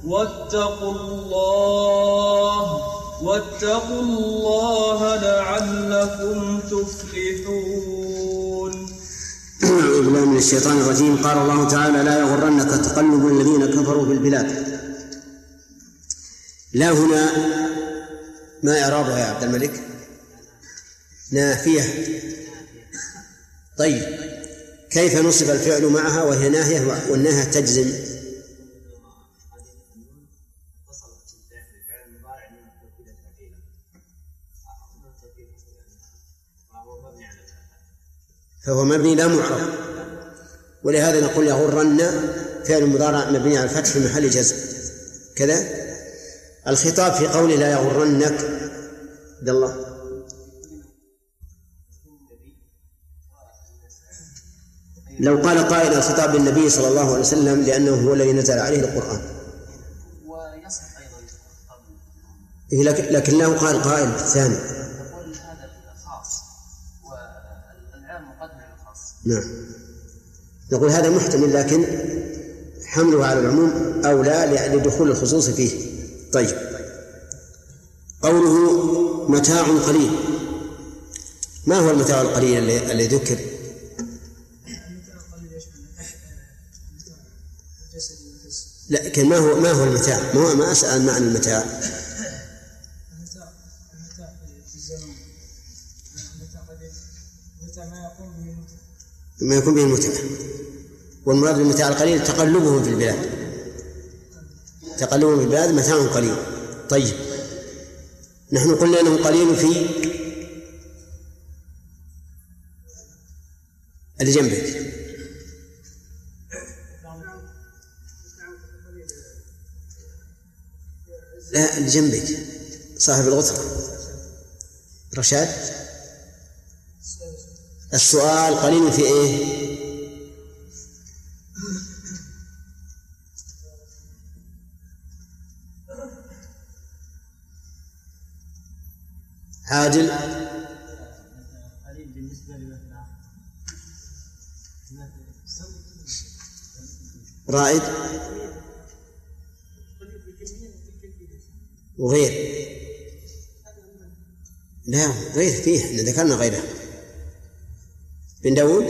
واتقوا الله لعلكم تفلحون. أعوذ بالله من الشيطان الرجيم. قال الله تعالى: لا يغرنك تقلب الذين كفروا في البلاد. لا هنا ما إعرابها يا عبد الملك؟ نافية. طيب كيف نصب الفعل معها وهي ناهية والناهية تجزم؟ فهو مبني لا معرب، ولهذا نقول يغرن فعل مضارع مبني على الفتح في محل جزم كذا. الخطاب في قوله لا يغرنك عبد الله لو قال قائل الخطاب للنبي صلى الله عليه وسلم لأنه هو الذي نزل عليه القرآن، لكن له قال قائل الثاني. نعم نقول هذا محتمل، لكن حمله على العموم أولى لدخول الخصوص فيه. طيب قوله متاع قليل، ما هو المتاع القليل الذي ذكر؟ لكن ما هو المتاع؟ ما أسأل معنى المتاع. ما يكون به المتعة، والمراد بالمتاع القليل تقلبهم في البلاد، تقلبهم في البلاد متاع قليل. طيب نحن قلنا أنه قليل في اللي جنبك. لا اللي جنبك صاحب الغترة رشاد. السؤال قليل في ايه؟ عادل رائد وغير. لا غير فيه، احنا ذكرنا غيره. بن داود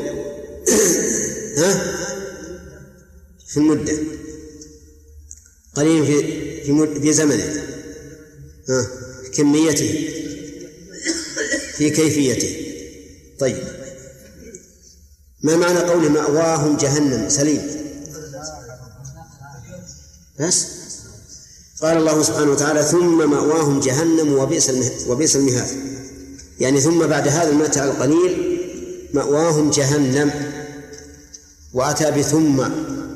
ها في المدة، قليل في زمنه، ها في كميته، في كيفيته. طيب ما معنى قول مأواهم جهنم؟ سليم بس. قال الله سبحانه وتعالى ثم مأواهم جهنم وبئس المهاد، يعني ثم بعد هذا المتاع القليل مأواهم جهنم، وأتى بثم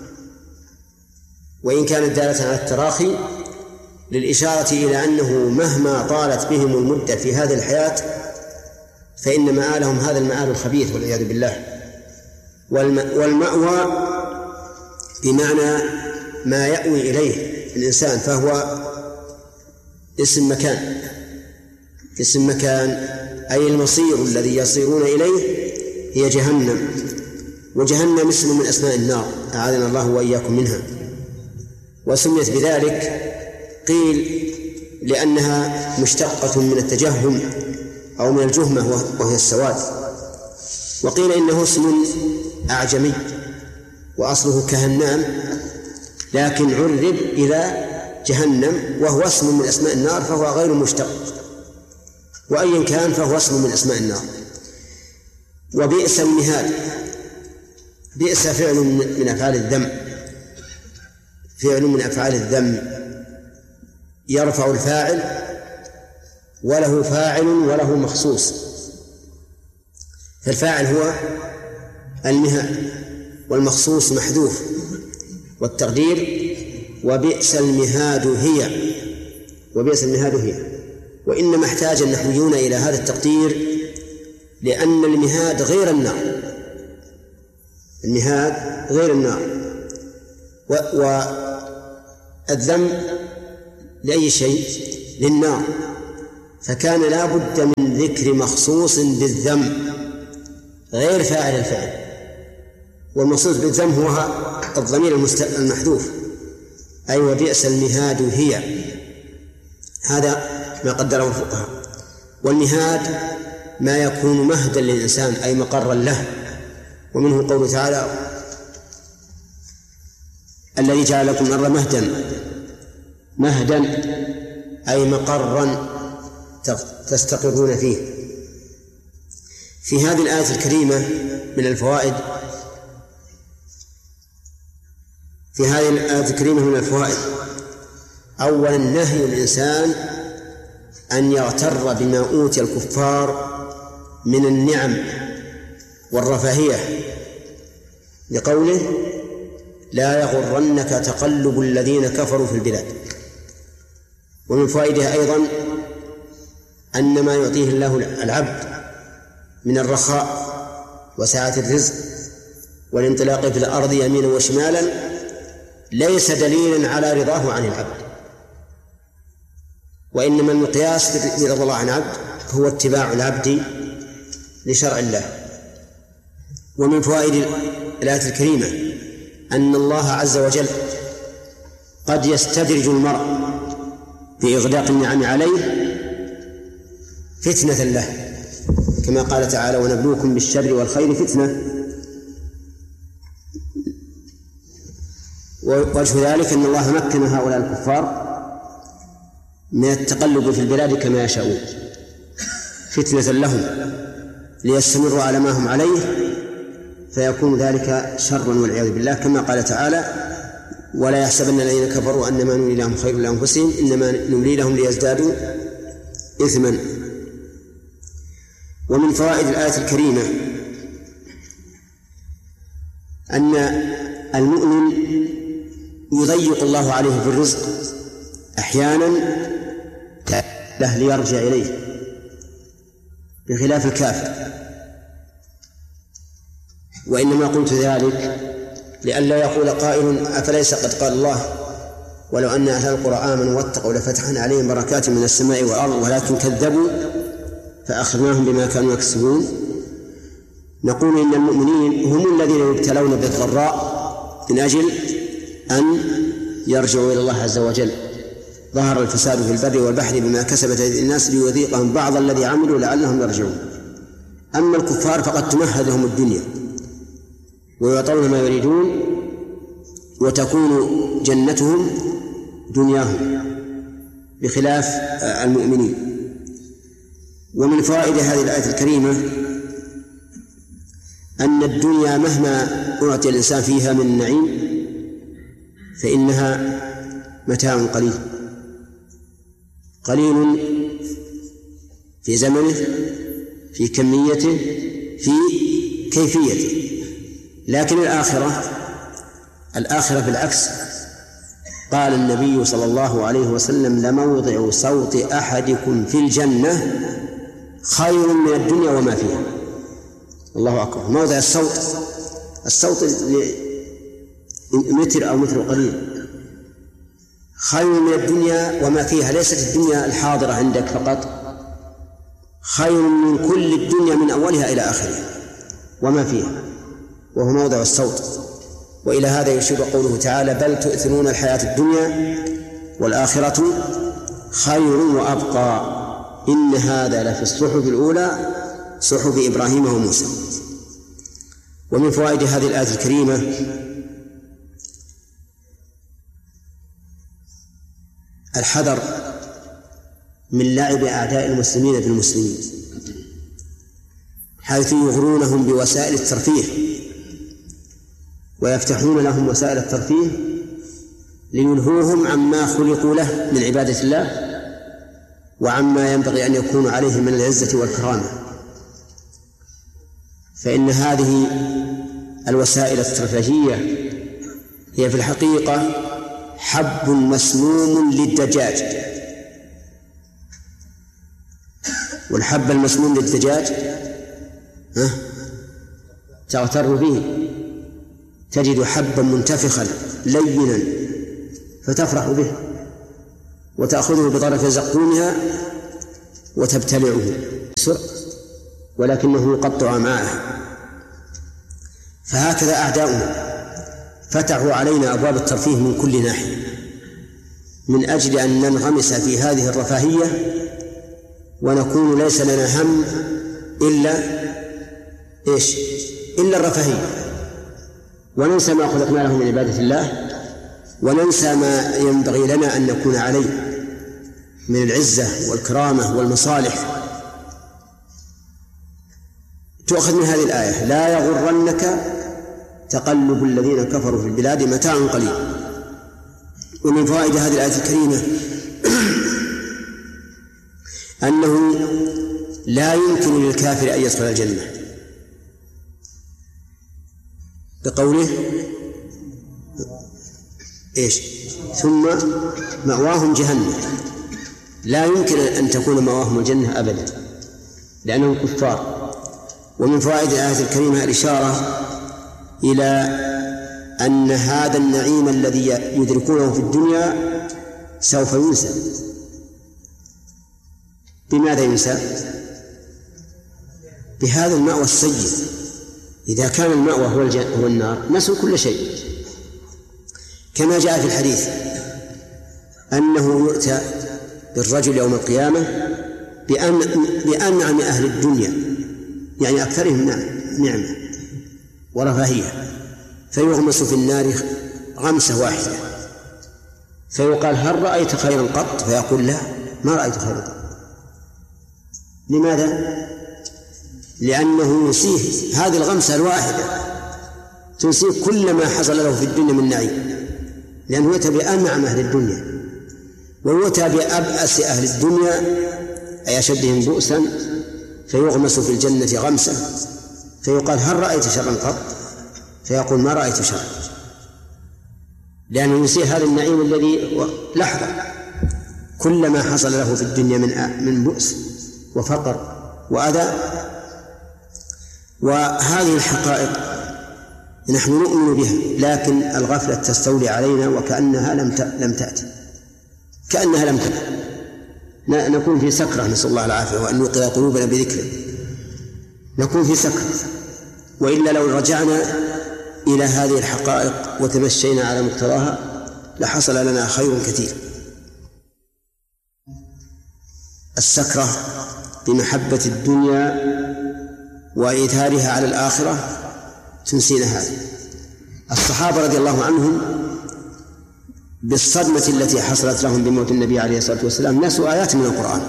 وإن كانت دالة على التراخي للإشارة إلى أنه مهما طالت بهم المدة في هذه الحياة فإن مآلهم هذا المآل الخبيث والعياذ بالله. والمأوى بمعنى ما يأوي إليه الإنسان، فهو اسم مكان أي المصير الذي يصيرون إليه هي جهنم. وجهنم اسم من أسماء النار، أعاذنا الله وإياكم منها. وسميت بذلك قيل لأنها مشتقة من التجهم أو من الجهمة وهي السواد، وقيل إنه اسم أعجمي وأصله كهنام لكن عرب إلى جهنم وهو اسم من أسماء النار فهو غير مشتق، وأيا كان فهو اسم من أسماء النار. وبئس المهاد، بئس فعل من أفعال الذم، فعل من أفعال الذم يرفع الفاعل وله فاعل وله مخصوص، فالفاعل هو المهاد والمخصوص محذوف، والتقدير وبئس المهاد هي، وبئس المهاد هي. وإنما احتاج النحويون إلى هذا التقدير لأن المهاد غير النار، المهاد غير النار، والذم لأي شيء للنار، فكان لا بد من ذكر مخصوص بالذم غير فاعل الفعل، والمخصوص بالذم هو الضمير المحذوف أي وبئس المهاد هي، هذا ما قدره الفقهاء. والمهاد ما يكون مهدا للإنسان أي مقرا له، ومنه قوله تعالى الذي جعل لكم الأرض مهدا أي مقرا تستقرون فيه. في هذه الآية الكريمة من الفوائد، أولا نهي الإنسان أن يغتر بما أوتي الكفار من النعم والرفاهية، لقوله لا يغرنك تقلب الذين كفروا في البلاد. ومن فوائدها أيضا أن ما يعطيه الله العبد من الرخاء وسعة الرزق والانطلاق في الأرض يمينا وشمالا ليس دليلا على رضاه عن العبد، وإنما المقياس برضا الله عن العبد هو اتباع العبد لشرع الله. ومن فوائد الآية الكريمة أن الله عز وجل قد يستدرج المرء بإغداق النعم عليه فتنة له، كما قال تعالى ونبلوكم بالشر والخير فتنة. ووجه ذلك أن الله مكن هؤلاء الكفار من التقلب في البلاد كما يشاءون فتنة لهم ليستمروا على ما هم عليه، فيكون ذلك شرا والعياذ بالله، كما قال تعالى ولا يحسبن الذين كفروا أنما نملي لهم خير لأنفسهم إنما نملي لهم ليزدادوا إثما. ومن فوائد الآية الكريمة أن المؤمن يضيق الله عليه في الرزق أحيانا له ليرجع إليه، بخلاف الكافر. وإنما قلت ذلك لئلا يقول قائل أفليس قد قال الله ولو أن أهل القرى آمنوا واتقوا لفتحنا عليهم بركات من السماء والأرض ولكن كذبوا فأخذناهم بما كانوا يكسبون. نقول إن المؤمنين هم الذين يبتلون بالضراء من أجل أن يرجعوا إلى الله عز وجل. ظهر الفساد في البر والبحر بما كسبت أيدي الناس ليذيقهم بعض الذي عملوا لعلهم يرجعون. أما الكفار فقد تمهد لهم الدنيا ويعطون ما يريدون وتكون جنتهم دنياهم بخلاف المؤمنين. ومن فوائد هذه الآية الكريمة أن الدنيا مهما أعطي الإنسان فيها من النعيم فإنها متاع قليل في زمنه، في كميته، في كيفيته. لكن الآخرة بالعكس. قال النبي صلى الله عليه وسلم لموضع صوت أحدكم في الجنة خير من الدنيا وما فيها. الله أكبر. موضع الصوت متر أو متر قليل خير من الدنيا وما فيها. ليست الدنيا الحاضرة عندك فقط، خير من كل الدنيا من أولها إلى آخرها وما فيها، وهو موضع الصوت. وإلى هذا يشير قوله تعالى بل تؤثرون الحياة الدنيا والآخرة خير وأبقى إن هذا لفي الصحف الأولى صحف إبراهيم وموسى. ومن فوائد هذه الآية الكريمة الحذر من لعب أعداء المسلمين بالمسلمين، حيث يغرونهم بوسائل الترفيه ويفتحون لهم وسائل الترفيه ليلهوهم عما خلقوا له من عبادة الله وعما ينبغي أن يكون عليه من العزة والكرامة. فإن هذه الوسائل الترفيهية هي في الحقيقة حب مسموم للدجاج، والحب المسموم للدجاج تغتر به، تجد حبا منتفخا لينا فتفرح به وتأخذه بطرف زقومها وتبتلعه بسرعة ولكنه يقطع أمعاءها. فهكذا أعداؤنا فتحوا علينا أبواب الترفيه من كل ناحية من أجل أن ننغمس في هذه الرفاهية ونكون ليس لنا هم إلا الرفاهية، وننسى ما خلقنا له من عبادة الله، وننسى ما ينبغي لنا أن نكون عليه من العزة والكرامة والمصالح. تؤخذ من هذه الآية: لا يغرنك تقلب الذين كفروا في البلاد متاع قليل. ومن فوائد هذه الآية الكريمة أنه لا يمكن للكافر أن يدخل الجنة، بقوله ثم مأواهم جهنم. لا يمكن أن تكون مأواهم الجنة أبدا لأنهم كفار. ومن فوائد الآية الكريمة الإشارة إلى أن هذا النعيم الذي يدركونه في الدنيا سوف ينسى. بماذا ينسى؟ بهذا المأوى السيء. إذا كان المأوى هو النار نسوا كل شيء، كما جاء في الحديث أنه يؤتى بالرجل يوم القيامة بأنعم أهل الدنيا، يعني أكثرهم نعمة ورفاهية، فيغمس في النار غمسة واحدة، فيقال: هل رأيت خيرا قط؟ فيقول: لا، ما رأيت خيرا قط. لماذا؟ لأنه ينسيه هذه الغمسة الواحدة، تنسيه كل ما حصل له في الدنيا من نعيم، لأنه يؤتى بأنعم أهل الدنيا، ويؤتى بأبأس أهل الدنيا أي أشدهم بؤسا، فيغمس في الجنة غمسة، فيقال: هل رأيت شرا قط؟ فيقول: ما رأيت شرا، لأنه ينسيه هذا النعيم الذي لحظة كل ما حصل له في الدنيا من بؤس وفقر وأذى. وهذه الحقائق نحن نؤمن بها، لكن الغفلة تستولي علينا وكأنها لم تأتي، كأنها لم تأتي. نكون في سكرة، نسأل الله العافية وأن يوقظ قلوبنا بذكره، نكون في سكرة. وإلا لو رجعنا إلى هذه الحقائق وتمشينا على مقتضاها لحصل لنا خير كثير. السكرة بمحبة الدنيا وإيثارها على الآخرة تنسينا هذه. الصحابة رضي الله عنهم بالصدمة التي حصلت لهم بموت النبي عليه الصلاة والسلام نسوا آيات من القرآن،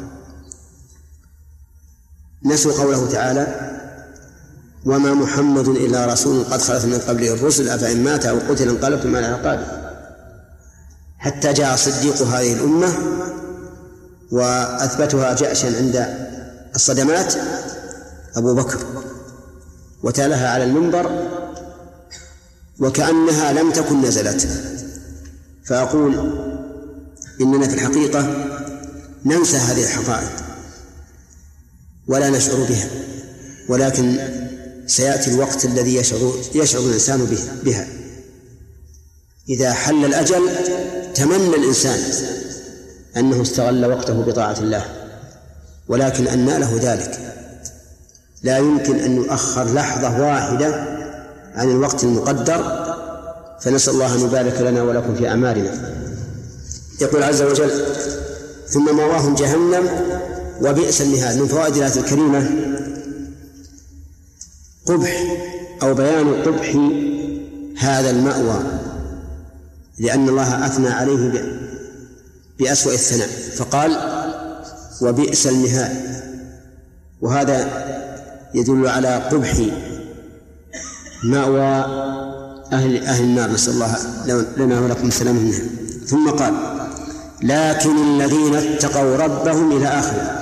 نسوا قوله تعالى: وما محمد إلا رسول قد خلت من قبله الرسل أفإن مات أو قتل انقلبتم على أعقابكم. حتى جاء صديق هذه الأمة وأثبتها جأشا عند الصدمات أبو بكر، وتالها على المنبر وكأنها لم تكن نزلت. فأقول إننا في الحقيقة ننسى هذه الحقائق ولا نشعر بها، ولكن سيأتي الوقت الذي يشعر الإنسان بها. إذا حل الأجل تمنى الإنسان أنه استغل وقته بطاعة الله، ولكن أن له ذلك لا يمكن أن يؤخر لحظة واحدة عن الوقت المقدر. فنسأل الله أن يبارك لنا ولكم في أعمالنا. يقول عز وجل: ثم مأواهم جهنم وبئس المهاد. من فوائد الآية الكريمة قبح أو بيان قبح هذا المأوى، لأن الله أثنى عليه بأسوأ الثناء فقال: وبئس المهاد. وهذا يدل على قبح مأوى أهل النار، نسأل الله لنا ولكم السلام منها. ثم قال: لكن الذين اتقوا ربهم إلى آخره.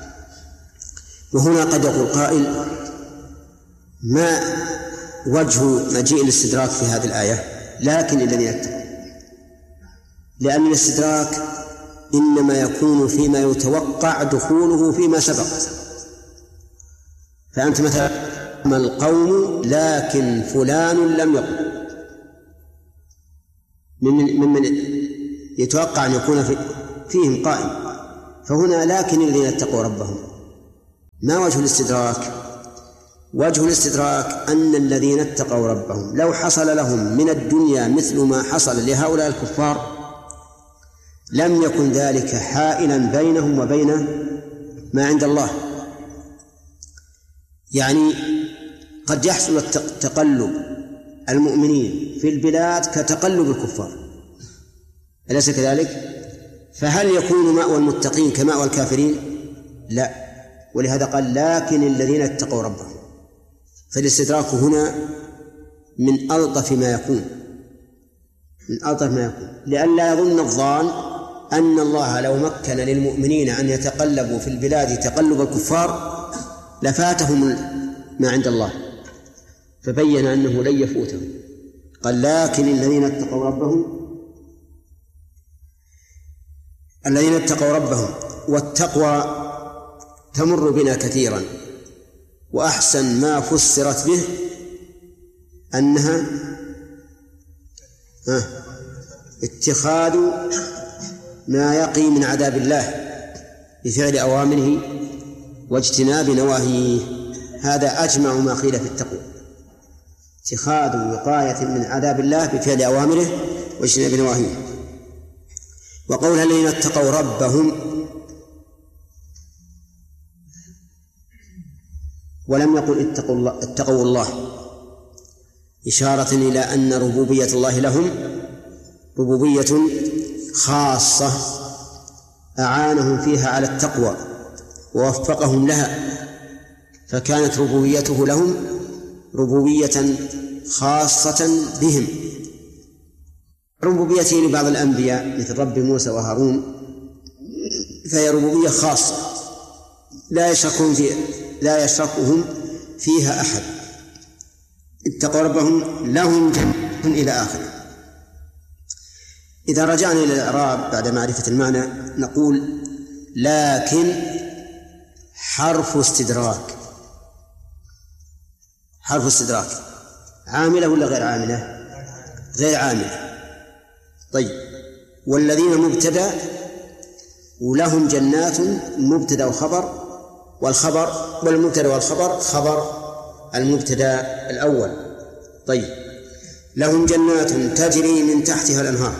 وهنا قد يقول قائل: ما وجه مجيء الاستدراك في هذه الآية؟ لكن الذين اتقوا، لأن الاستدراك إنما يكون فيما يتوقع دخوله فيما سبق. فأنت مثلا ما القوم لكن فلان لم يقل، ممن يتوقع أن يكون فيهم قائم. فهنا لكن الذين اتقوا ربهم. ما وجه الاستدراك؟ وجه الاستدراك أن الذين اتقوا ربهم لو حصل لهم من الدنيا مثل ما حصل لهؤلاء الكفار لم يكن ذلك حائلا بينهم وبين ما عند الله. يعني قد يحصل تقلب المؤمنين في البلاد كتقلب الكفار، أليس كذلك؟ فهل يكون مأوى المتقين كمأوى الكافرين؟ لا. ولهذا قال لكن الذين اتقوا ربهم، فالاستدراك هنا من ألطف ما يكون، من ألطف ما يكون، لئلا يظن الظان أن الله لو مكن للمؤمنين أن يتقلبوا في البلاد تقلب الكفار لفاتهم ما عند الله، فبين أنه لن يفوتهم. قال لكن الذين اتقوا ربهم والتقوى تمر بنا كثيرا، وأحسن ما فسرت به أنها اتخاذ ما يقي من عذاب الله بفعل أوامره واجتناب نواهيه. هذا أجمع ما قيل في التقوى، اتخاذ وقاية من عذاب الله بفعل أوامره واجتناب نواهيه. وقول الذين اتقوا ربهم ولم يقل اتقوا الله، إشارة إلى أن ربوبية الله لهم ربوبية خاصة أعانهم فيها على التقوى ووفقهم لها، فكانت ربوبيته لهم ربوبية خاصة بهم. ربوبيته لبعض الأنبياء مثل رب موسى وهارون فهي ربوبية خاصة لا يشركهم فيها أحد. اتقوا ربهم لهم جنة إلى آخره. إذا رجعنا إلى الإعراب بعد معرفة المعنى نقول لكن حرف استدراك، حرف استدراك عاملة ولا غير عاملة؟ غير عاملة. طيب، والذين مبتدأ ولهم جنات مبتدأ وخبر، والخبر والمبتدأ والخبر خبر المبتدأ الأول. طيب، لهم جنات تجري من تحتها الأنهار.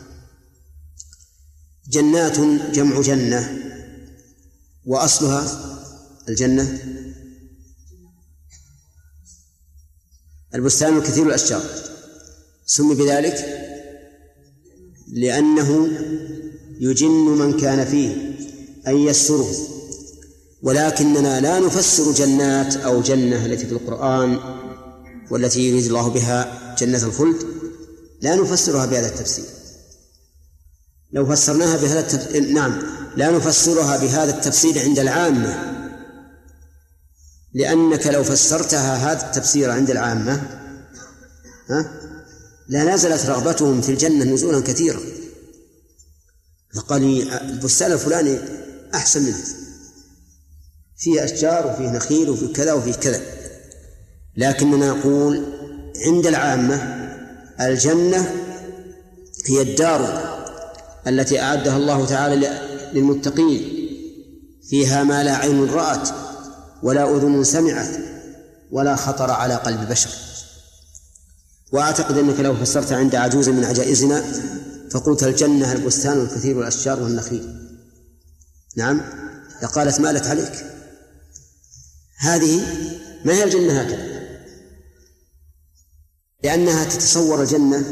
جنات جمع جنة، وأصلها الجنة البستان الكثير الأشجار، سمي بذلك لأنه يجن من كان فيه أن يسره. ولكننا لا نفسر جنات أو جنة التي في القرآن والتي يريد الله بها جنة الخلد، لا نفسرها بهذا التفسير. لو فسرناها بهذا التفسير لا نفسرها بهذا التفسير عند العامة، لأنك لو فسرتها هذا التفسير عند العامة لا نزلت رغبتهم في الجنة نزولا كثيرا، فقال البستان الفلاني أحسن منه، فيه أشجار وفيه نخيل وفيه كذا وفيه كذا. لكننا نقول عند العامة الجنة هي الدار التي أعدها الله تعالى للمتقين، فيها ما لا عين رأت ولا أذن سمعت ولا خطر على قلب بشر. وأعتقد أنك لو فسرت عند عجوز من عجائزنا فقلت الجنة البستان الكثير والأشجار والنخيل، نعم، لقالت مالت عليك. هذه ما هي الجنة هكذا، لأنها تتصور الجنة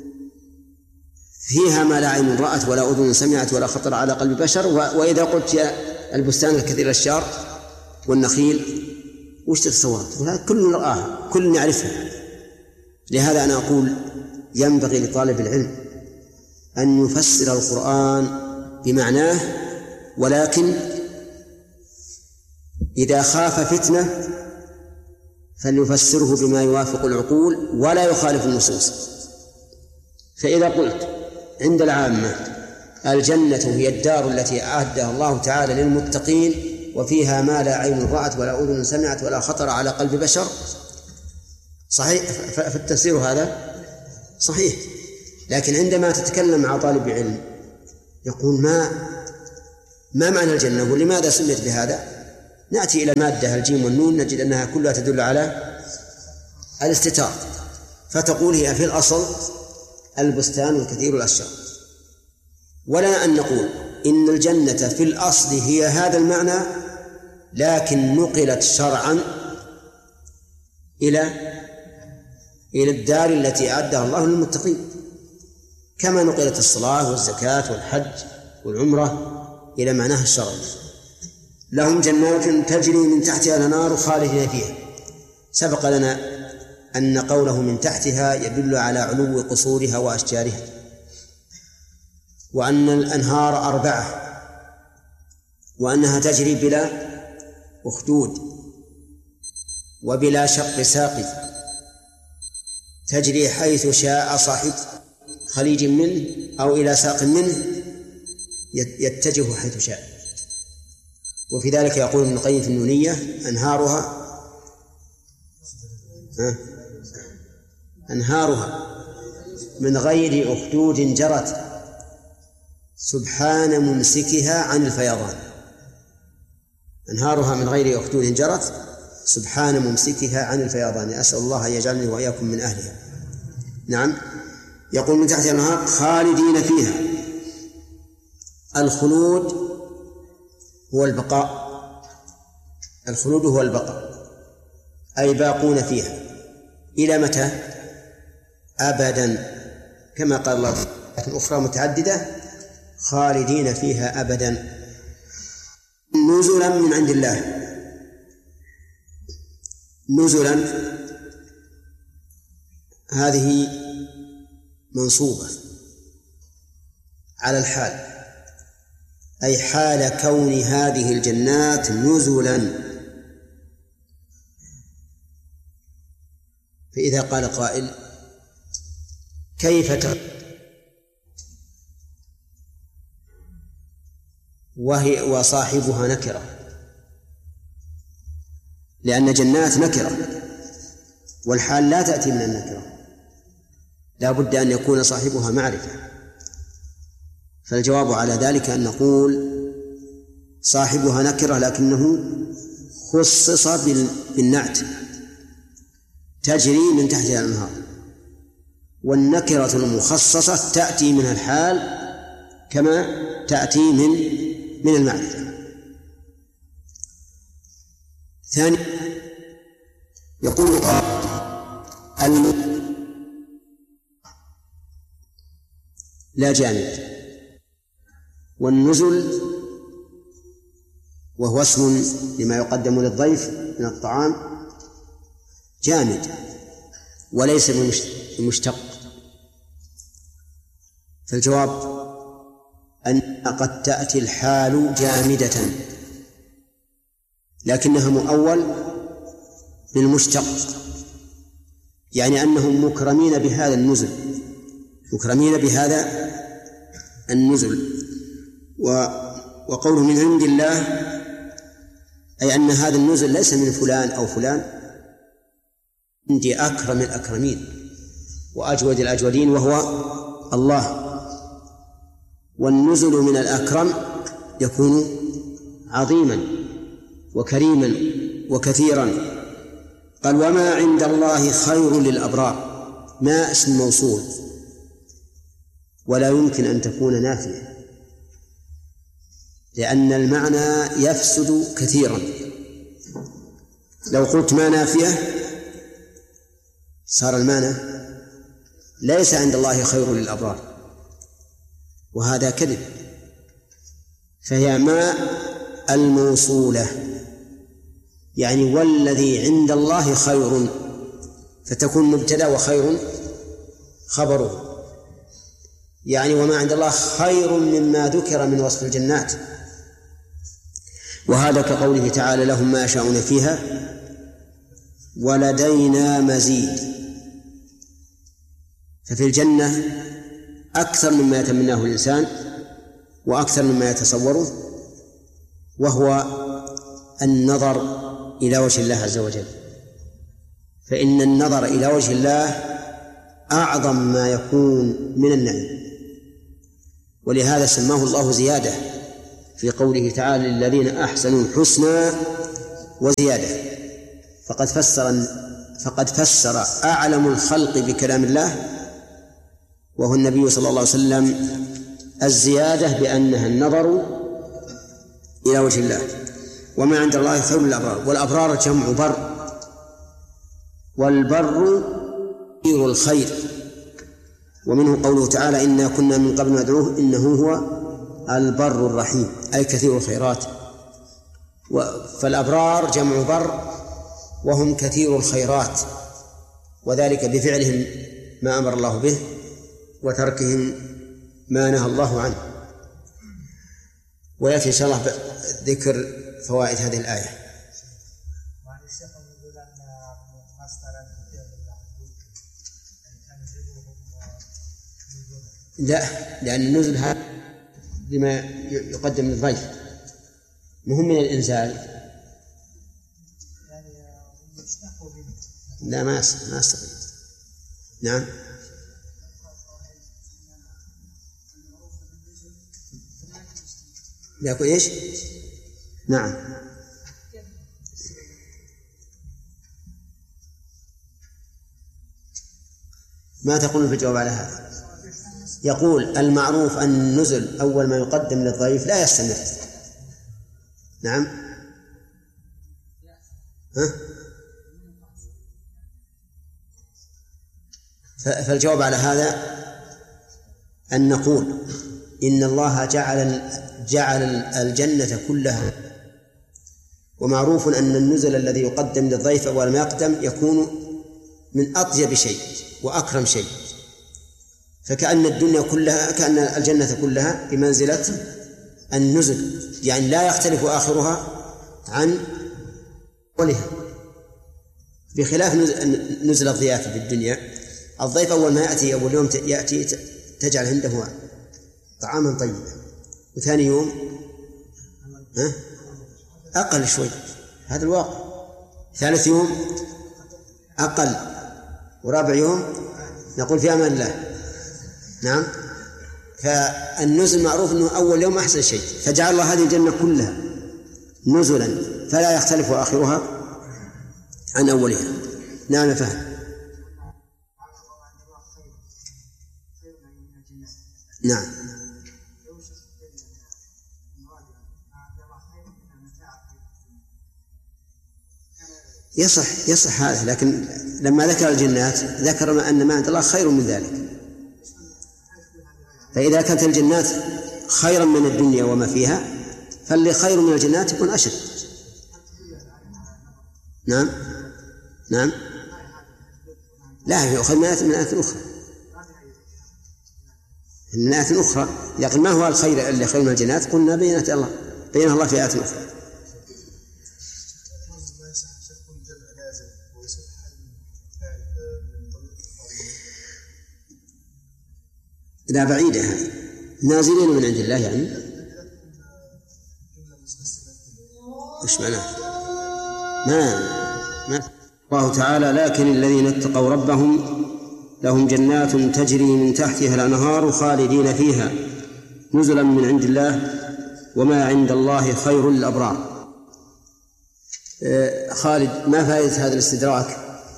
فيها ما لا عين رأت ولا أذن سمعت ولا خطر على قلب بشر. وإذا قلت يا البستان الكثير الأشجار والنخيل وش تتصور؟ كل رآها، كل يعرفها. لهذا أنا أقول ينبغي لطالب العلم أن يفسر القرآن بمعناه، ولكن إذا خاف فتنة فليفسره بما يوافق العقول ولا يخالف النصوص. فإذا قلت عند العامة الجنة هي الدار التي أعدها الله تعالى للمتقين وفيها ما لا عين رأت ولا أذن سمعت ولا خطر على قلب بشر، صحيح، فالتفسير هذا صحيح. لكن عندما تتكلم مع طالب علم يقول ما معنى الجنة ولماذا سميت بهذا، نأتي إلى المادة الجيم والنون نجد أنها كلها تدل على الاستتار، فتقول هي في الأصل البستان الكثير الأشجار. ولنا أن نقول إن الجنة في الأصل هي هذا المعنى، لكن نقلت شرعا إلى الدار التي أعدها الله للمتقين، كما نقلت الصلاة والزكاة والحج والعمرة إلى معناها الشرعي. لهم جنات تجري من تحتها الأنهار خالدين فيها. سبق لنا أن قوله من تحتها يدل على علو قصورها وأشجارها، وأن الأنهار 4، وأنها تجري بلا أخدود وبلا شق ساق، تجري حيث شاء صاحب خليج منه أو إلى ساق منه، يتجه حيث شاء. وفي ذلك يقول ابن القيم في النونية أنهارها من غير أخدود جرت سبحان ممسكها عن الفيضان. أنهارها من غير أخدود جرت سبحان ممسكها عن الفيضان. أسأل الله أن يجعلني وإياكم من أهلها. نعم، يقول من تحت الأنهار خالدين فيها. الخلود هو البقاء، الخلود هو البقاء، أي باقون فيها إلى متى؟ أبدا، كما قال الله في أخرى متعددة خالدين فيها أبدا. نزلا من عند الله. نزلا هذه منصوبة على الحال، أي حال كون هذه الجنات نزلا. فإذا قال قائل كيف وصاحبها نكرة؟ لأن جنات نكرة والحال لا تأتي من النكرة، لا بد أن يكون صاحبها معرفة. فالجواب على ذلك أن نقول صاحبها نكرة لكنه خصص بالنعت، تجري من تحتها الأنهار، والنكرة المخصصة تأتي من الحال كما تأتي من المعرفة. ثاني يقول لا جامد، والنزل وهو اسم لما يقدم للضيف من الطعام جامد وليس بمشتق. فالجواب أن قد تأتي الحال جامدة لكنها مؤول بالمشتق، يعني أنهم مكرمين بهذا النزل، مكرمين بهذا النزل. وقوله من عند الله أي أن هذا النزل ليس من فلان أو فلان، عندي أكرم الأكرمين وأجود الأجودين وهو الله. والنزل من الأكرم يكون عظيما وكريما وكثيرا. قال وما عند الله خير للأبرار، ما اسم موصول ولا يمكن أن تكون نافية، لأن المعنى يفسد كثيرا. لو قلت ما نافية صار المعنى ليس عند الله خير للأبرار، وهذا كذب. فهي ما الموصولة، يعني والذي عند الله خير، فتكون مبتدأ وخير خبره، يعني وما عند الله خير مما ذكر من وصف الجنات. وهذا كقوله تعالى لهم ما يشاءون فيها ولدينا مزيد. ففي الجنة أكثر مما يتمناه الإنسان وأكثر مما يتصوره، وهو النظر إلى وجه الله عز وجل. فإن النظر إلى وجه الله أعظم ما يكون من النعيم، ولهذا سماه الله زيادة في قوله تعالى للذين أحسنوا الحسنى وزيادة. فقد فسر أعلم الخلق بكلام الله وهو النبي صلى الله عليه وسلم الزيادة بأنها النظر إلى وجه الله. وما عند الله خير للأبرار. والأبرار جمع بر، والبر كثير الخير، ومنه قوله تعالى إنا كنا من قبل ندعوه إنه هو البر الرحيم، أي كثير الخيرات. فالأبرار جمع بر وهم كثير الخيرات، وذلك بفعلهم ما أمر الله به وتركهم ما نهى الله عنه. ويأتي إن شاء الله ذكر فوائد هذه الآية. لا، لأن النزل هذا بما يقدم للضيف مهم من الإنزال. لا، ما أستطيع. نعم. لا يكون إيش؟ نعم. ما تقول في الجواب على هذا؟ يقول المعروف أن النزل أول ما يقدم للضيف لا يستمر. نعم. فالجواب على هذا أن نقول إن الله جعل الجنة كلها، ومعروف أن النزل الذي يقدم للضيف أول ما يقدم يكون من أطيب شيء وأكرم شيء، فكأن الدنيا كلها، كأن الجنة كلها بمنزلة النزل، يعني لا يختلف آخرها عن أولها، بخلاف نزل الضيافة في الدنيا. الضيف أول ما يأتي أول يوم يأتي تجعل عنده طعاما طيبا، وثاني يوم أقل شوي، هذا الواقع. ثالث يوم أقل، ورابع يوم نقول في أمان الله. نعم. فالنزل معروف أنه أول يوم أحسن شيء، فجعل الله هذه الجنة كلها نزلا فلا يختلف آخرها عن أولها. نعم فهم. نعم. يصح هذا، لكن لما ذكر الجنات ذكر أن ما عند الله خير من ذلك، فإذا كانت الجنات خيرا من الدنيا وما فيها فاللي خير من الجنات يكون أشد. نعم. نعم. لا، يؤخذ من آيات أخرى، من آيات أخرى. لكن ما هو الخير اللي خير من الجنات؟ قلنا بينها الله في آيات أخرى. لا، بعيدة هذه، نازلين من عند الله يعني. إيش معناه؟ ما الله تعالى لكن الذين اتقوا ربهم لهم جنات تجري من تحتها الأنهار خالدين فيها نزلا من عند الله وما عند الله خير للأبرار. خالد، ما فائدة هذا الاستدراك؟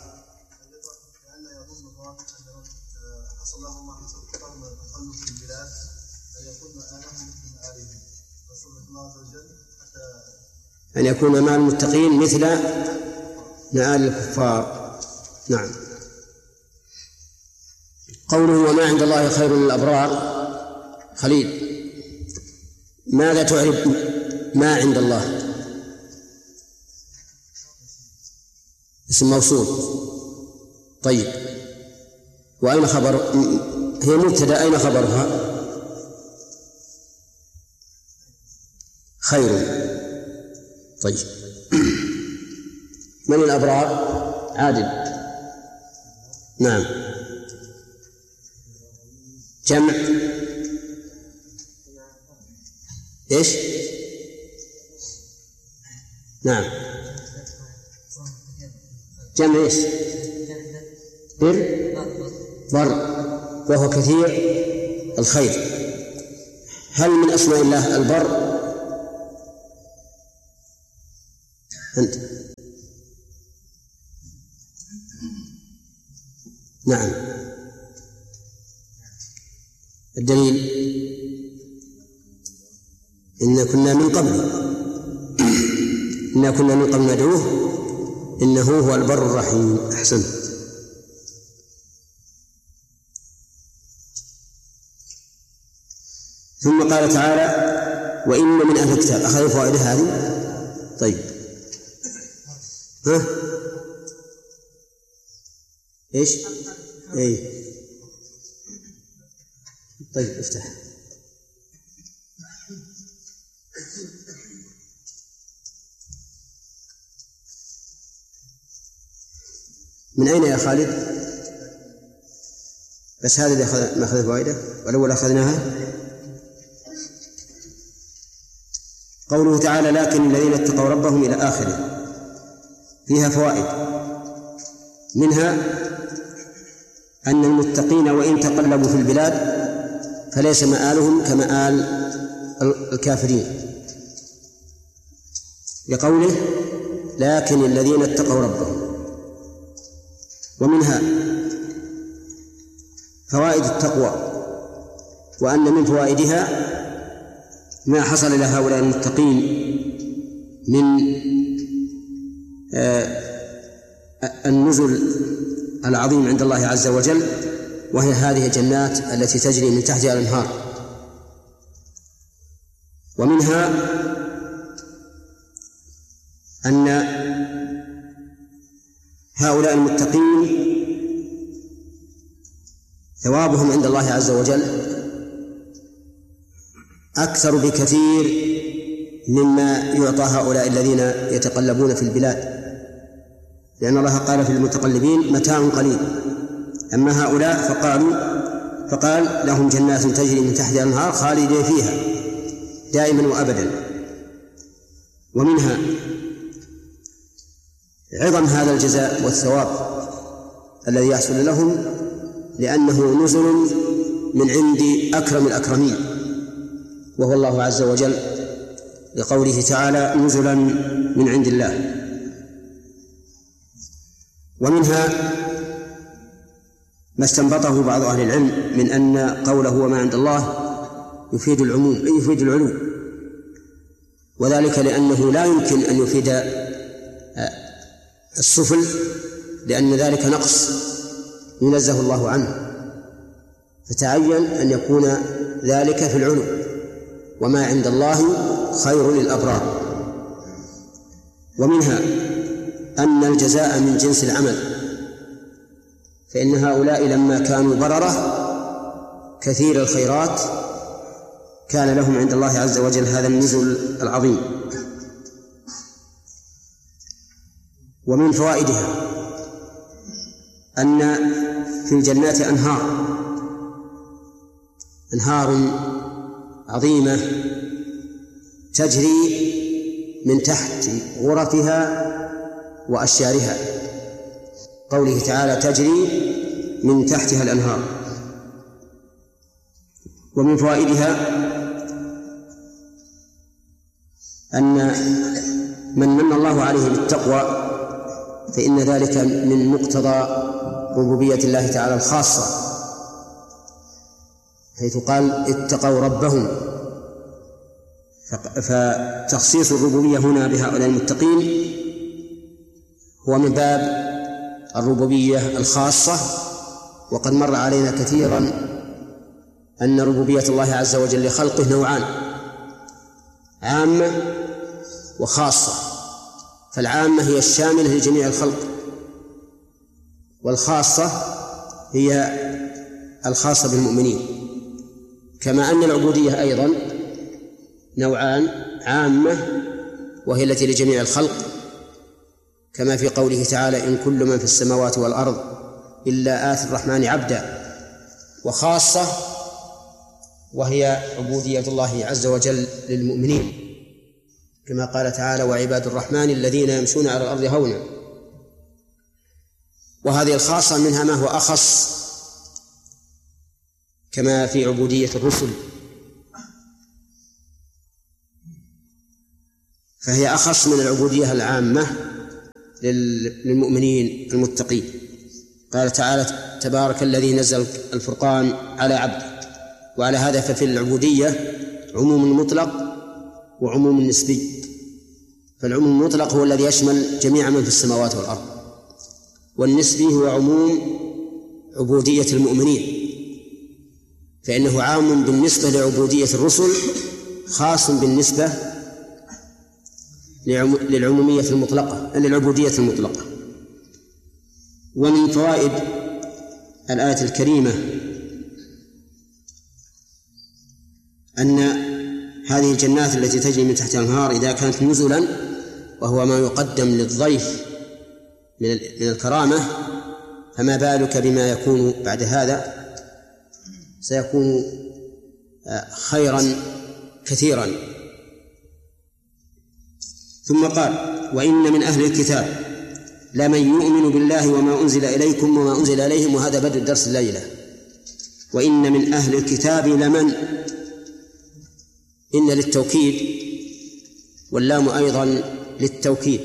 أن يكون مع المتقين مثل مآل الكفار. نعم. قوله وما عند الله خير للأبرار، خليل ماذا تعرف ما عند الله؟ اسم موصول. طيب، وأين خبر؟ هي مبتدأ، أين خبرها؟ خير. طيب، من الأبرار؟ عادل. نعم. جمع إيش؟ نعم. جمع إيش؟ بر، وهو كثير الخير. هل من أسماء الله البر؟ أنت. نعم. الدليل إنا كنا من قبل ندعوه إنه هو البر الرحيم. أحسنت. ثم قال تعالى وإن من أهل الكتاب. أخذ فوائد هذه. طيب إيش؟ إيه طيب افتح. من أين يا خالد؟ بس هذا اللي أخذ فوائده والأول أخذناها. قوله تعالى لكن الذين اتقوا ربهم إلى آخره فيها فوائد، منها أن المتقين وإن تقلبوا في البلاد فليس مآلهم كمآل الكافرين، لقوله لكن الذين اتقوا ربهم. ومنها فوائد التقوى، وأن من فوائدها ما حصل لهؤلاء المتقين من النزل العظيم عند الله عز وجل، وهي هذه الجنات التي تجري من تحتها الأنهار. ومنها أن هؤلاء المتقين ثوابهم عند الله عز وجل أكثر بكثير مما يعطى هؤلاء الذين يتقلبون في البلاد، لأن الله قال في المتقلبين متاع قليل، أما هؤلاء فقال لهم جنات تجري من تحتها الأنهار خالدين فيها دائما وأبدا. ومنها عظم هذا الجزاء والثواب الذي يحصل لهم، لأنه نزل من عند أكرم الأكرمين وهو الله عز وجل، لقوله تعالى نزلا من عند الله. ومنها ما استنبطه بعض أهل العلم من أن قوله وما عند الله يفيد العموم أي يفيد العلو، وذلك لأنه لا يمكن أن يفيد السفل، لأن ذلك نقص ينزه الله عنه، فتعين أن يكون ذلك في العلو. وما عند الله خير للأبرار. ومنها أن الجزاء من جنس العمل، فإن هؤلاء لما كانوا بررة كثير الخيرات كان لهم عند الله عز وجل هذا النزل العظيم. ومن فوائدها أن في الجنات أنهار عظيمة تجري من تحت غرفها وأشجارها، قوله تعالى تجري من تحتها الأنهار. ومن فوائدها أن من الله عليه بالتقوى فإن ذلك من مقتضى ربوبية الله تعالى الخاصة، حيث قال اتقوا ربهم، فتخصيص الربوبية هنا بهؤلاء المتقين هو من باب الربوبية الخاصة. وقد مر علينا كثيرا أن ربوبية الله عز وجل لخلقه نوعان، عامة وخاصة. فالعامة هي الشاملة لجميع الخلق، والخاصة هي الخاصة بالمؤمنين. كما أن العبودية أيضا نوعان، عامة وهي التي لجميع الخلق، كما في قوله تعالى إن كل من في السماوات والأرض إلا آتي الرحمن عبدا، وخاصة وهي عبودية الله عز وجل للمؤمنين، كما قال تعالى وعباد الرحمن الذين يمشون على الأرض هونا. وهذه الخاصة منها ما هو أخص، كما في عبودية الرسل، فهي أخص من العبودية العامة للمؤمنين المتقين. قال تعالى تبارك الذي نزل الفرقان على عبده. وعلى هذا ففي العبودية عموم مطلق وعموم نسبي. فالعموم المطلق هو الذي يشمل جميع من في السماوات والأرض، والنسبي هو عموم عبودية المؤمنين، فإنه عام بالنسبة لعبودية الرسل، خاص بالنسبة للعمومية المطلقة، للعبودية المطلقة. ومن فوائد الآية الكريمة أن هذه الجنات التي تجري من تحتها الأنهار إذا كانت نزلا، وهو ما يقدم للضيف من الكرامة، فما بالك بما يكون بعد هذا، سيكون خيرا كثيرا. ثم قال: وإن من أهل الكتاب لمن يؤمن بالله وما أنزل إليكم وما أنزل إليهم. وهذا بدء الدرس الليلة. وإن من أهل الكتاب لمن، إن للتوكيد، واللام أيضا للتوكيد،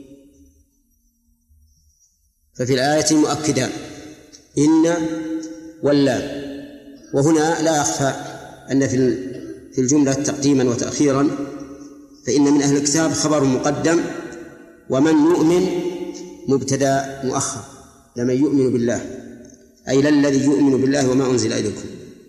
ففي الآية مؤكدان: إن واللام. وهنا لا أخفى أن في الجملة تقديما وتأخيرا، فإن من أهل الكتاب خبر مقدم، ومن يؤمن مبتدأ مؤخر. لمن يؤمن بالله أي للذي يؤمن بالله وما أنزل إليكم.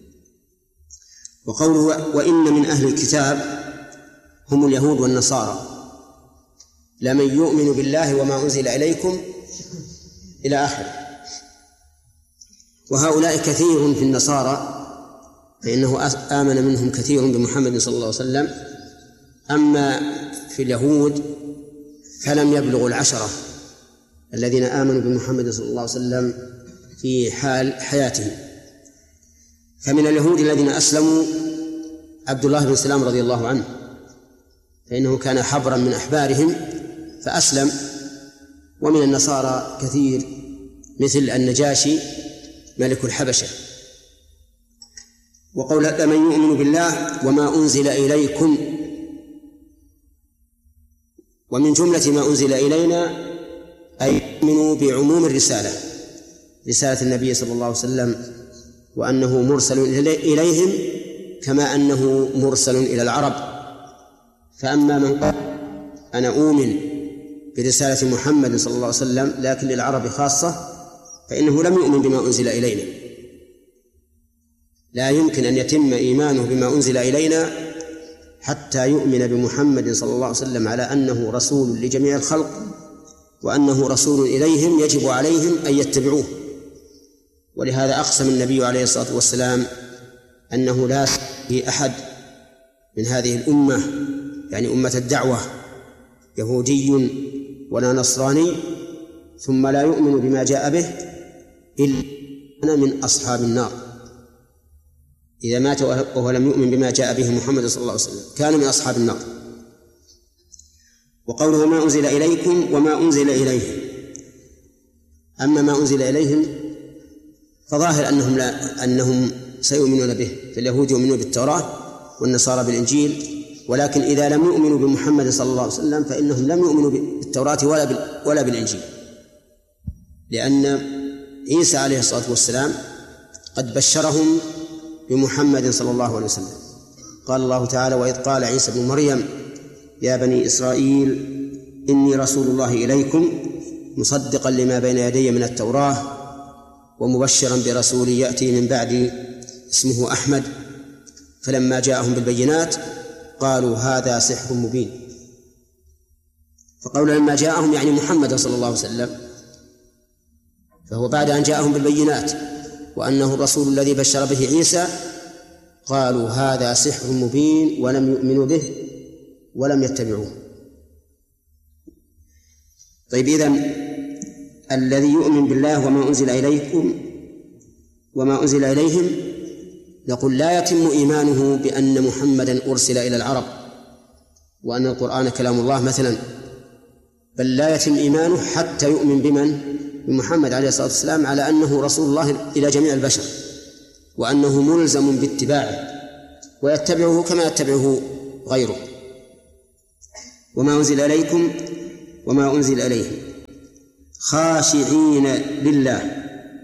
وقوله وإن من أهل الكتاب هم اليهود والنصارى، لمن يؤمن بالله وما أنزل إليكم إلى آخره. وهؤلاء كثير في النصارى، فإنه آمن منهم كثير بمحمد صلى الله عليه وسلم. أما في اليهود فلم يبلغوا 10 الذين آمنوا بمحمد صلى الله عليه وسلم في حال حياته. فمن اليهود الذين أسلموا عبد الله بن سلام رضي الله عنه، فإنه كان حبرا من أحبارهم فأسلم. ومن النصارى كثير مثل النجاشي ملك الحبشة. وقول لمن يؤمن بالله وما أنزل إليكم، ومن جملة ما أنزل إلينا أي يؤمنوا بعموم الرسالة، رسالة النبي صلى الله عليه وسلم، وأنه مرسل إليهم كما أنه مرسل إلى العرب. فأما من قال أنا أؤمن برسالة محمد صلى الله عليه وسلم لكن للعرب خاصة، فإنه لم يؤمن بما أنزل إلينا. لا يمكن أن يتم إيمانه بما أنزل إلينا حتى يؤمن بمحمد صلى الله عليه وسلم على أنه رسول لجميع الخلق، وأنه رسول إليهم يجب عليهم أن يتبعوه. ولهذا أقسم النبي عليه الصلاة والسلام أنه لا في أحد من هذه الأمة، يعني أمة الدعوة، يهودي ولا نصراني ثم لا يؤمن بما جاء به إلا أنا من أصحاب النار. إذا مات وهو لم يؤمن بما جاء به محمد صلى الله عليه وسلم كان من أصحاب النار. وقوله ما أنزل إليكم وما أنزل إليهم، أما ما أنزل إليهم فظاهر أنهم سيؤمنون به، فاليهود يؤمنون بالتوراة والنصارى بالإنجيل، ولكن إذا لم يؤمنوا بمحمد صلى الله عليه وسلم فإنهم لم يؤمنوا بالتوراة ولا بالإنجيل، لأن عيسى عليه الصلاة والسلام قد بشرهم بمحمد صلى الله عليه وسلم. قال الله تعالى: وإذ قال عيسى ابن مريم يا بني إسرائيل إني رسول الله إليكم مصدقا لما بين يدي من التوراة ومبشرا برسول يأتي من بعدي اسمه أحمد. فلما جاءهم بالبينات قالوا هذا سحر مبين. فقول لما جاءهم يعني محمد صلى الله عليه وسلم، فهو بعد أن جاءهم بالبينات وأنه الرسول الذي بشر به عيسى قالوا هذا سحر مبين ولم يؤمنوا به ولم يتبعوه. طيب، إذن الذي يؤمن بالله وما أنزل إليكم وما أنزل إليهم، نقول لا يتم إيمانه بأن محمدا أرسل إلى العرب وأن القرآن كلام الله مثلا، بل لا يتم إيمانه حتى يؤمن بمحمد عليه الصلاة والسلام على أنه رسول الله إلى جميع البشر، وأنه ملزم باتباعه ويتبعه كما يتبعه غيره. وما أنزل إليكم وما أنزل إليهم خاشعين لله.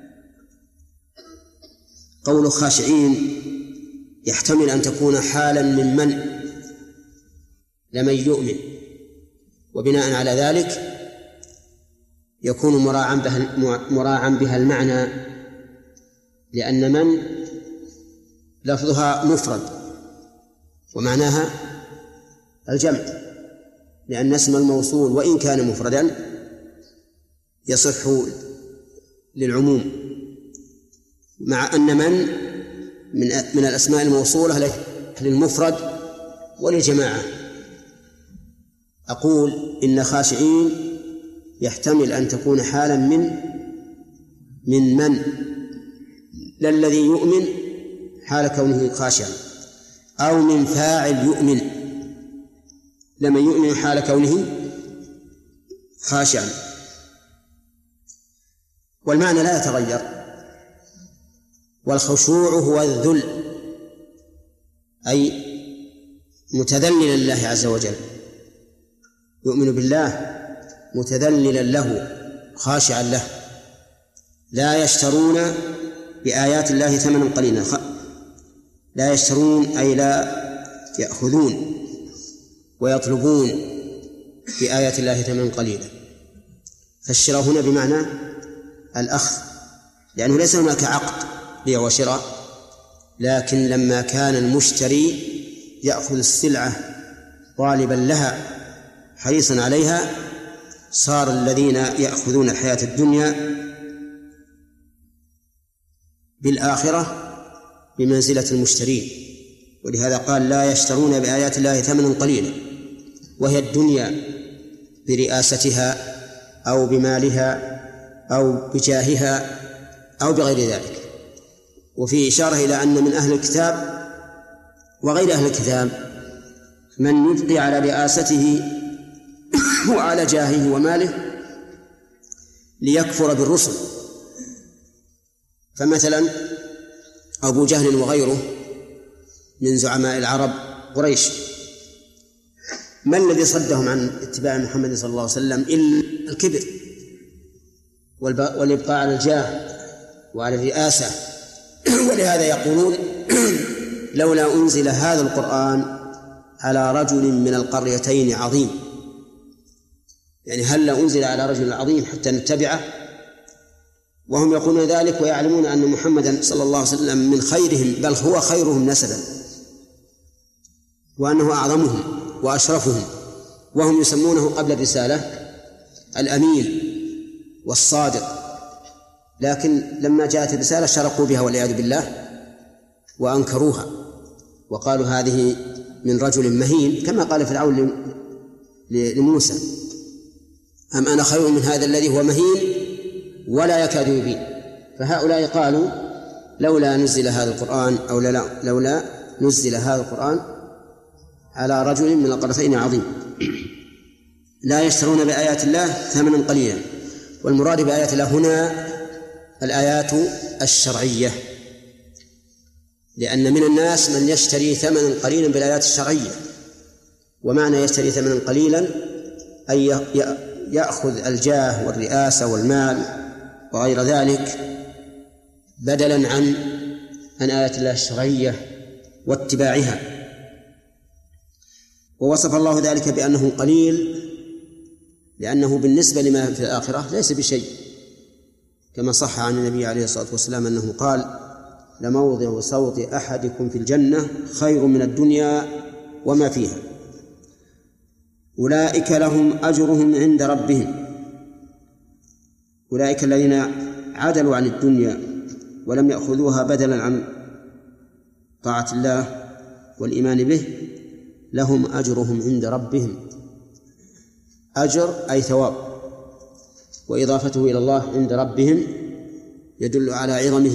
قول خاشعين يحتمل أن تكون حالا من منع، لمن يؤمن، وبناء على ذلك يكون مراعا بها المعنى، لأن من لفظها مفرد ومعناها الجمع، لأن اسم الموصول وإن كان مفردا يصح للعموم، مع أن من الأسماء الموصولة للمفرد وللجماعة. أقول إن خاشعين يحتمل أن تكون حالا من لا الذي يؤمن حال كونه خاشعا، أو من فاعل يؤمن لمن يؤمن حال كونه خاشعا، والمعنى لا يتغير. والخشوع هو الذل، أي متذللا لله عز وجل، يؤمن بالله متذللا له خاشعا له، لا يشترون بآيات الله ثمنا قليلا. لا يشترون أي لا يأخذون ويطلبون بآيات الله ثمنا قليلا. فالشراء هنا بمعنى الأخذ، لأنه ليس هناك عقد بيع وشراء، لكن لما كان المشتري يأخذ السلعة طالبا لها حريصا عليها، صار الذين يأخذون الحياة الدنيا بالآخرة بمنزلة المشترين. ولهذا قال لا يشترون بآيات الله ثمنا قليلا، وهي الدنيا برئاستها أو بمالها أو بجاهها أو بغير ذلك. وفي إشارة إلى أن من أهل الكتاب وغير أهل الكتاب من يبقي على رئاسته وعلى جاهه وماله ليكفر بالرسل. فمثلا أبو جهل وغيره من زعماء العرب قريش، ما الذي صدهم عن اتباع محمد صلى الله عليه وسلم إلا الكبر والإبقاء على الجاه وعلى الرئاسة. ولهذا يقولون لولا أنزل هذا القرآن على رجل من القريتين عظيم، يعني هل أنزل على رجل عظيم حتى نتبعه؟ وهم يقولون ذلك ويعلمون أن محمدا صلى الله عليه وسلم من خيرهم، بل هو خيرهم نسبا، وأنه أعظمهم وأشرفهم، وهم يسمونه قبل الرسالة الأمين والصادق. لكن لما جاءت الرسالة شرقوا بها والعياذ بالله وأنكروها، وقالوا هذه من رجل مهين، كما قال فرعون لموسى أم أنا خير من هذا الذي هو مهين ولا يكاد يبين. فهؤلاء قالوا لولا نزل هذا القرآن أو لولا نزل هذا القرآن على رجل من القريتين عظيم. لا يشترون بآيات الله ثمنا قليلا، والمراد بآيات الله هنا الآيات الشرعية، لأن من الناس من يشتري ثمنا قليلا بالآيات الشرعية. ومعنى يشتري ثمنا قليلا أي يأخذ الجاه والرئاسة والمال وغير ذلك بدلا عن آيات الله الشرعية واتباعها. ووصف الله ذلك بأنه قليل لأنه بالنسبة لما في الآخرة ليس بشيء، كما صح عن النبي عليه الصلاة والسلام أنه قال لموضع صوت أحدكم في الجنة خير من الدنيا وما فيها. أولئك لهم أجرهم عند ربهم، أولئك الذين عدلوا عن الدنيا ولم يأخذوها بدلا عن طاعة الله والإيمان به، لهم أجرهم عند ربهم. أجر أي ثواب، وإضافته إلى الله عند ربهم يدل على عظمه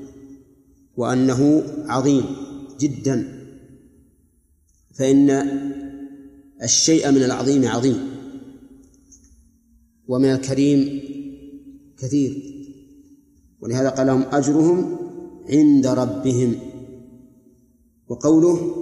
وأنه عظيم جدا، فإن الشيء من العظيم عظيم ومن الكريم كثير. ولهذا قال لهم أجرهم عند ربهم. وقوله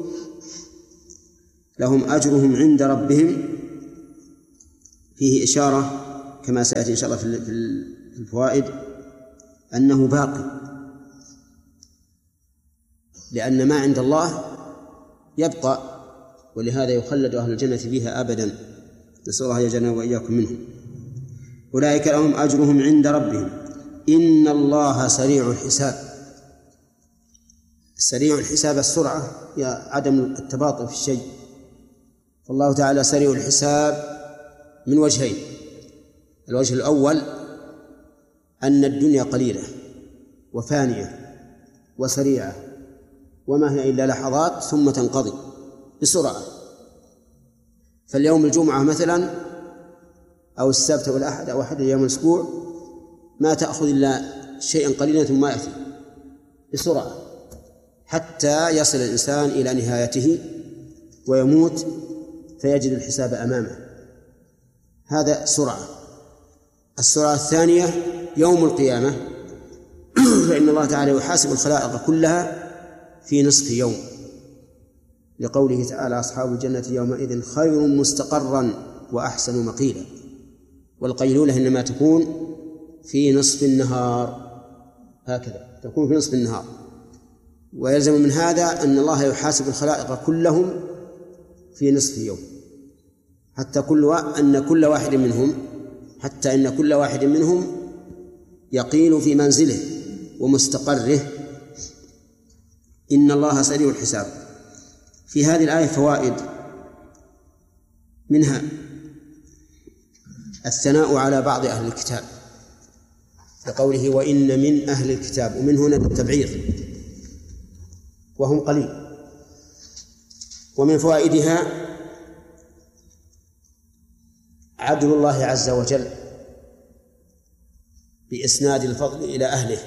لهم أجرهم عند ربهم فيه إشارة كما سيأتي إن شاء الله في الفوائد أنه باقي، لأن ما عند الله يبقى ولهذا يخلد أهل الجنة فيها أبدا، نسأل الله يجعلنا وإياكم منهم. أولئك لهم أجرهم عند ربهم إن الله سريع الحساب. سريع الحساب السرعة هي عدم التباطؤ في الشيء، فالله تعالى سريع الحساب من وجهين. الوجه الأول أن الدنيا قليلة وفانية وسريعة، وما هي إلا لحظات ثم تنقضي بسرعة. فاليوم الجمعة مثلا أو السبت أو الأحد أو أحد أيام الأسبوع ما تأخذ إلا شيئا قليلا ثم يأتي بسرعة حتى يصل الإنسان إلى نهايته ويموت فيجد الحساب أمامه. هذا سرعة. السرعة الثانية يوم القيامة، فإن الله تعالى يحاسب الخلائق كلها في نصف يوم، لقوله تعالى أصحاب الجنة يومئذ خير مستقرا وأحسن مقيلا. والقيلولة إنما تكون في نصف النهار، هكذا تكون في نصف النهار. ويلزم من هذا أن الله يحاسب الخلائق كلهم في نصف يوم، حتى إن كل واحد منهم يقيل في منزله ومستقره. إن الله سريع الحساب. في هذه الآية فوائد، منها الثناء على بعض أهل الكتاب لقوله وإن من أهل الكتاب، ومن هنا التبعير وهم قليل. ومن فوائدها عدل الله عز وجل بإسناد الفضل إلى أهله،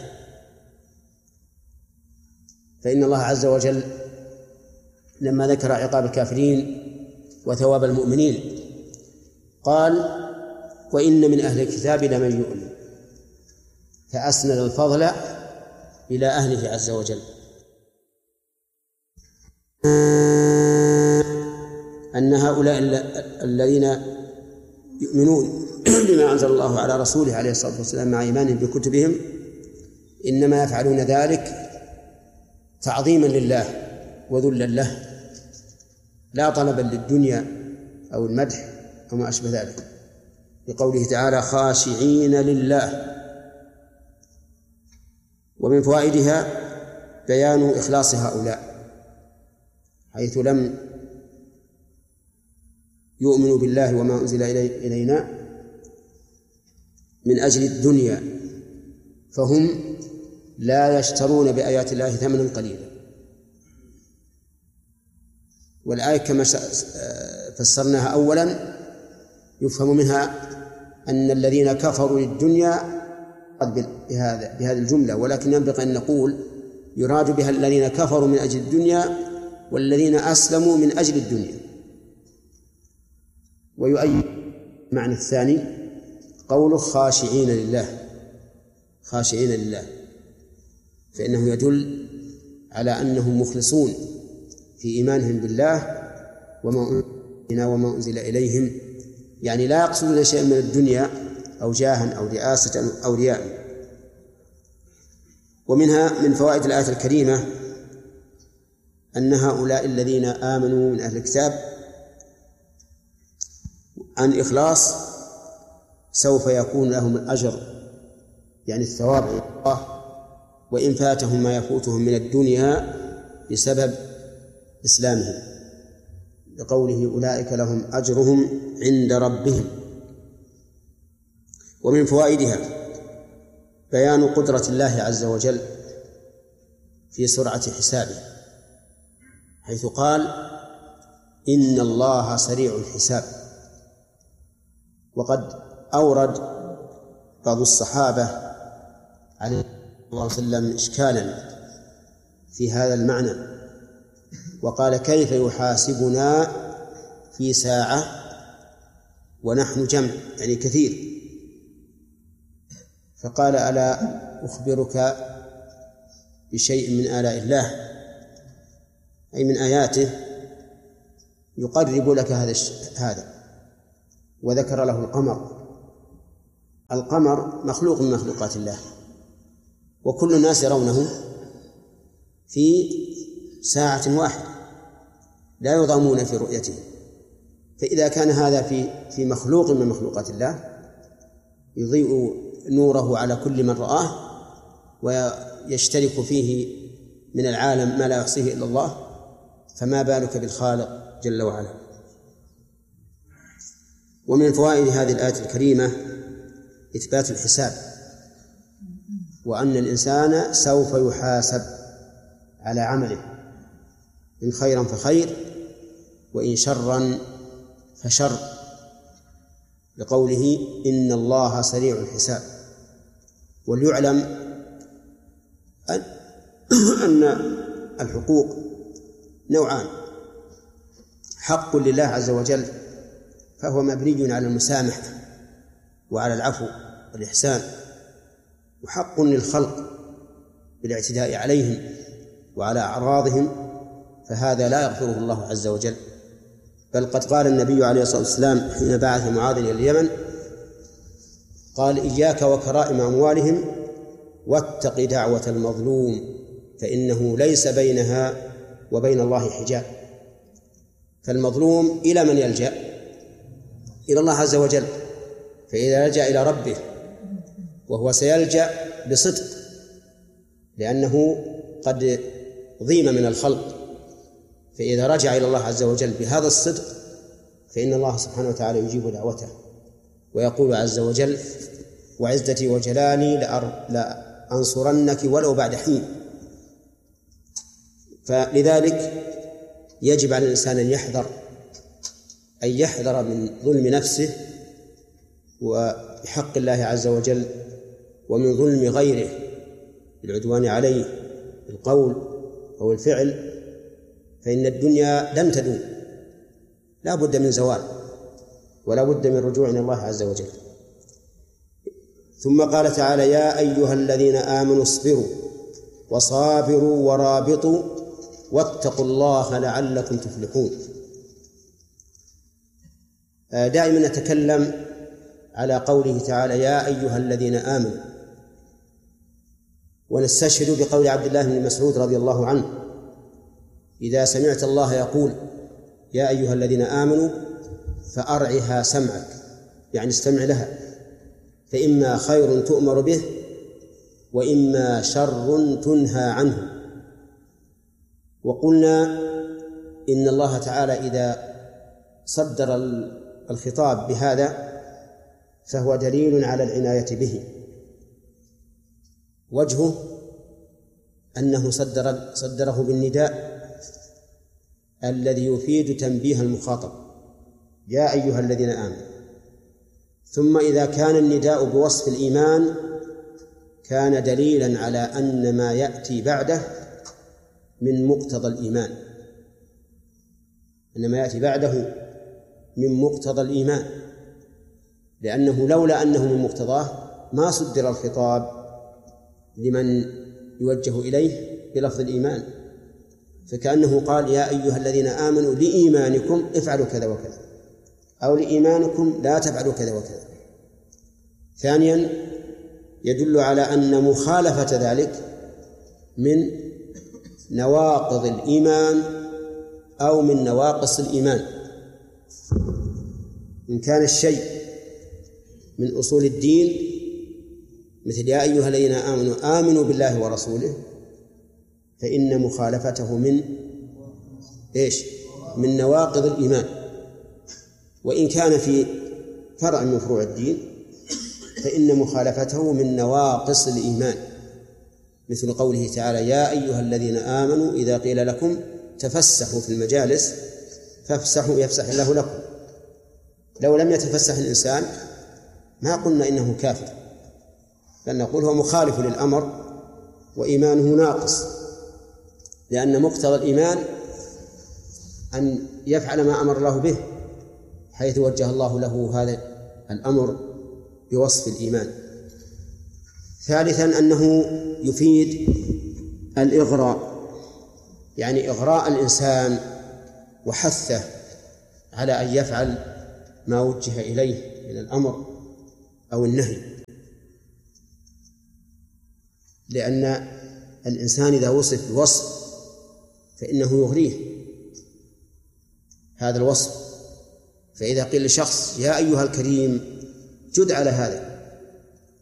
فإن الله عز وجل لما ذكر عقاب الكافرين وثواب المؤمنين قال وإن من أهل الكتاب لمن يؤمن، فأسند الفضل إلى أهله عز وجل. أن هؤلاء الذين يؤمنون بما أنزل الله على رسوله عليه الصلاة والسلام مع إيمانهم بكتبهم إنما يفعلون ذلك تعظيما لله وذلا له، لا طلبا للدنيا أو المدح أو ما أشبه ذلك، لقوله تعالى خاشعين لله. ومن فوائدها بيان إخلاص هؤلاء، حيث لم يؤمنوا بالله وما أنزل إلينا من أجل الدنيا، فهم لا يشترون بآيات الله ثمنا قليلا. والآية كما فسرناها أولا يفهم منها أن الذين كفروا للدنيا بهذه الجملة، ولكن ينبغي أن نقول يراد بها الذين كفروا من أجل الدنيا والذين أسلموا من أجل الدنيا. ويؤيد المعنى الثاني قوله خاشعين لله، خاشعين لله، فإنه يدل على أنهم مخلصون في إيمانهم بالله وما أنزل إليهم، يعني لا يقصدون شيئا من الدنيا أو جاها أو رئاسة أو رياء. ومنها من فوائد الآية الكريمة أن هؤلاء الذين آمنوا من أهل الكتاب عن إخلاص سوف يكون لهم الأجر، يعني الثواب عند الله، وإن فاتهم ما يفوتهم من الدنيا بسبب إسلامهم، لقوله أولئك لهم أجرهم عند ربهم. ومن فوائدها بيان قدرة الله عز وجل في سرعة حسابه، حيث قال إن الله سريع الحساب. وقد أورد بعض الصحابة عليه الصلاة والسلام إشكالا في هذا المعنى، وقال كيف يحاسبنا في ساعة ونحن جمع، يعني كثير؟ فقال ألا أخبرك بشيء من آلاء الله، أي من آياته يقرب لك هذا. وذكر له القمر. القمر مخلوق من مخلوقات الله، وكل الناس يرونه في ساعة واحدة، لا يضامون في رؤيته. فإذا كان هذا في مخلوق من مخلوقات الله يضيء نوره على كل من رآه ويشترك فيه من العالم ما لا يحصيه إلا الله، فما بالك بالخالق جل وعلا. ومن فوائد هذه الآية الكريمة إثبات الحساب، وأن الإنسان سوف يحاسب على عمله، إن خيرا فخير وإن شرا فشر، لقوله إن الله سريع الحساب. وليعلم أن الحقوق نوعان: حق لله عز وجل فهو مبني على المسامحة وعلى العفو والإحسان، وحق للخلق بالاعتداء عليهم وعلى أعراضهم، فهذا لا يغفره الله عز وجل. بل قد قال النبي عليه الصلاة والسلام حين بعث معاذ إلى اليمن، قال: إياك وكرائم أموالهم واتق دعوة المظلوم فإنه ليس بينها وبين الله حجاب. فالمظلوم إلى من يلجأ؟ إلى الله عز وجل. فإذا لجأ إلى ربه، وهو سيلجأ بصدق لأنه قد ضيم من الخلق، فإذا رجع إلى الله عز وجل بهذا الصدق فإن الله سبحانه وتعالى يجيب دعوته، ويقول عز وجل: وعزتي وجلالي لأنصرنك ولو بعد حين. فلذلك يجب على الإنسان أن يحذر من ظلم نفسه وحق الله عز وجل، ومن ظلم غيره بالعدوان عليه بالقول أو الفعل، فإن الدنيا لن تدوم، لا بد من زوال ولا بد من رجوع إلى الله عز وجل. ثم قال تعالى: يا أيها الذين آمنوا اصبروا وصابروا ورابطوا واتقوا الله لعلكم تفلحون. دائما نتكلم على قوله تعالى: يا أيها الذين آمنوا، ونستشهد بقول عبد الله بن مسعود رضي الله عنه: إذا سمعت الله يقول يا أيها الذين آمنوا فأرعها سمعك، يعني استمع لها، فإما خير تؤمر به وإما شر تنهى عنه. وقلنا إن الله تعالى إذا صدر الخطاب بهذا فهو دليل على العناية به. وجهه أنه صدره بالنداء الذي يفيد تنبيه المخاطب: يا أيها الذين آمنوا. ثم إذا كان النداء بوصف الإيمان كان دليلا على أن ما يأتي بعده من مقتضى الإيمان، أن ما يأتي بعده من مقتضى الإيمان، لأنه لولا أنه من مقتضاه ما صدر الخطاب لمن يوجه إليه بلفظ الإيمان، فكأنه قال: يا أيها الذين آمنوا لإيمانكم افعلوا كذا وكذا، أو لإيمانكم لا تفعلوا كذا وكذا. ثانيا يدل على أن مخالفة ذلك من نواقض الإيمان أو من نواقص الإيمان. إن كان الشيء من أصول الدين مثل يا أيها الذين آمنوا آمنوا بالله ورسوله، فإن مخالفته من من نواقض الإيمان. وإن كان في فرع من فروع الدين فإن مخالفته من نواقص الإيمان، مثل قوله تعالى: يا أيها الذين آمنوا إذا قيل لكم تفسحوا في المجالس فافسحوا يفسح الله لكم. لو لم يتفسح الإنسان ما قلنا إنه كافر، بل نقول هو مخالف للأمر وإيمانه ناقص، لأن مقتضى الإيمان أن يفعل ما أمر الله به، حيث وجه الله له هذا الأمر بوصف الإيمان. ثالثا أنه يفيد الإغراء، يعني إغراء الإنسان وحثه على أن يفعل ما وجه إليه من الأمر أو النهي، لأن الإنسان إذا وصف بوصف فإنه يغريه، هذا الوصف. فإذا قيل لشخص يا أيها الكريم جد على هذا